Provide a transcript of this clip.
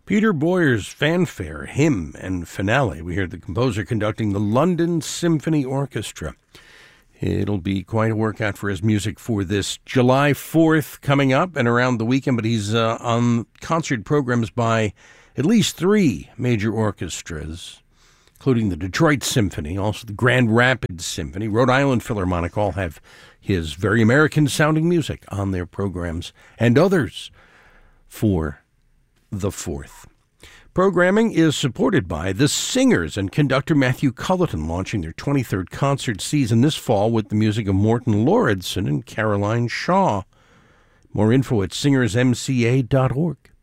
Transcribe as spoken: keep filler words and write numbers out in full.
Peter Boyer's fanfare, hymn, and finale. We heard the composer conducting the London Symphony Orchestra. It'll be quite a workout for his music for this July fourth coming up and around the weekend, but he's uh, on concert programs by at least three major orchestras, including the Detroit Symphony, also the Grand Rapids Symphony, Rhode Island Philharmonic, all have his very American-sounding music on their programs, and others for the fourth. Programming is supported by the Singers and conductor Matthew Culleton, launching their twenty-third concert season this fall with the music of Morton Lauridsen and Caroline Shaw. More info at singers m c a dot org.